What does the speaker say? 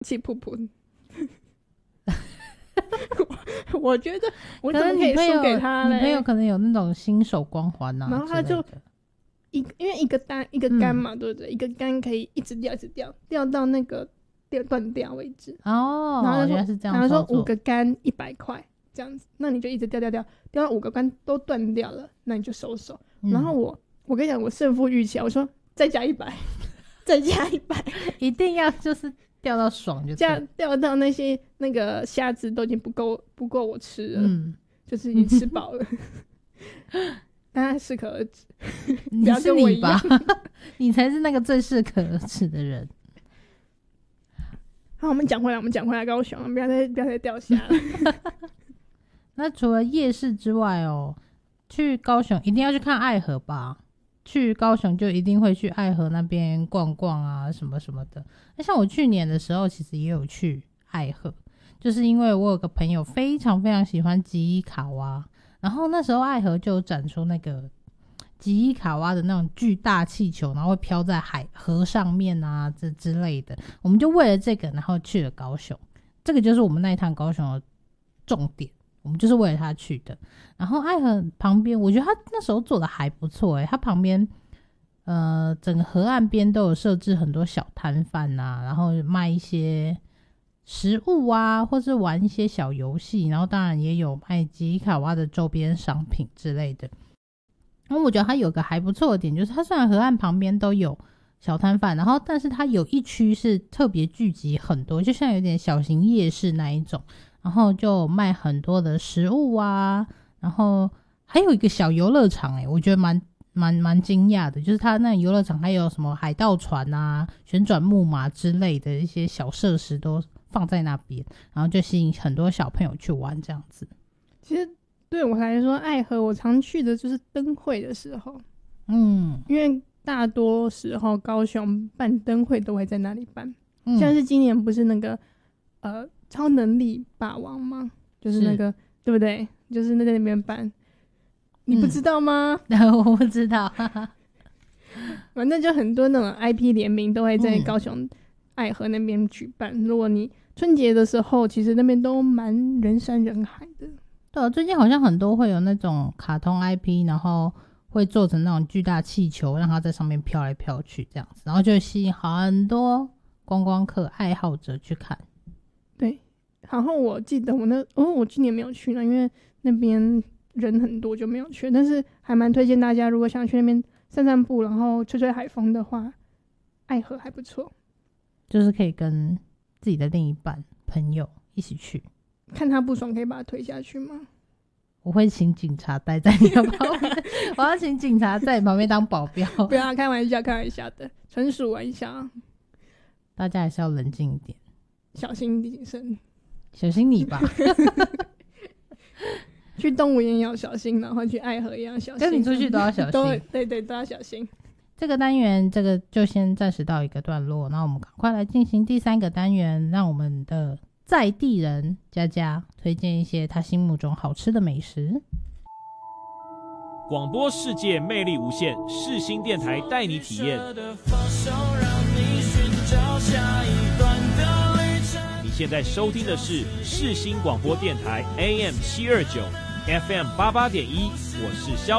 气噗噗。我觉得我怎么可以输给他嘞？ 你朋友可能有那种新手光环啊， 然后他就因为一个杆嘛，对不对？一个杆可以一直掉，一直掉到那个断掉为止。 哦， 然后原来是这样。 然后说5个杆100块这样子，那你就一直掉到5个杆都断掉了，那你就收手。然后我跟你讲，我胜负预期，我说再加100，再加100， 一定要就是掉到爽就对， 掉到那个虾子都已经不够我吃了，就是已经吃饱了。当然适可而止， 你是你吧？你才是那个最适可而止的人。 好，我们讲回来高雄，不要再掉虾了。 那除了夜市之外哦，去高雄一定要去看爱河吧？去高雄就一定会去爱河那边逛逛啊，什么什么的。那像我去年的时候，其实也有去爱河，就是因为我有个朋友非常非常喜欢吉伊卡蛙，然后那时候爱河就有展出那个吉伊卡蛙的那种巨大气球，然后会飘在河上面啊之类的。我们就为了这个，然后去了高雄。这个就是我们那一趟高雄的重点。我们就是为了他去的。然后爱河旁边，我觉得他那时候做的还不错他旁边整个河岸边都有设置很多小摊贩啊，然后卖一些食物啊，或是玩一些小游戏，然后当然也有卖吉伊卡蛙的周边商品之类的。然后我觉得它有个还不错的点，就是它虽然河岸旁边都有小摊贩，然后但是它有一区是特别聚集很多，就像有点小型夜市那一种，然后就卖很多的食物啊，然后还有一个小游乐场我觉得蛮惊讶的，就是它那游乐场还有什么海盗船啊、旋转木马之类的一些小设施都放在那边，然后就吸引很多小朋友去玩这样子。 其实对我来说，爱河我常去的就是灯会的时候，因为大多时候高雄办灯会都会在那里办，像是今年不是那个超能力霸王吗？就是那个对不对？就是在那边办，你不知道吗？ 我不知道。 反正就很多那种 IP 联名都会在高雄爱河那边举办。如果你春节的时候，其实那边都蛮人山人海的。 对啊，最近好像很多会有那种卡通 IP， 然后会做成那种巨大气球，让它在上面飘来飘去这样子，然后就吸引很多观光客爱好者去看。 对，然后我记得我今年没有去呢，因为那边人很多就没有去，但是还蛮推荐大家，如果想去那边散散步，然后吹吹海风的话，爱河还不错，就是可以跟自己的另一半朋友一起去。 看他不爽可以把他推下去吗？ 我会请警察待在你的旁边。我要请警察在你旁边当保镖。 不要开玩笑的，纯属玩笑， 大家还是要冷静一点， 小心谨慎。 小心你吧。 去动物园也要小心，然后去爱河也要小心， 跟你出去都要小心。 对，都要小心。 这个单元这个就先暂时到一个段落，那我们赶快来进行第3个单元，让我们的在地人佳佳推荐一些他心目中好吃的美食。 广播世界魅力无限，世新电台带你体验。你现在收听的是世新广播电台 AM729 FM88.1，我是萧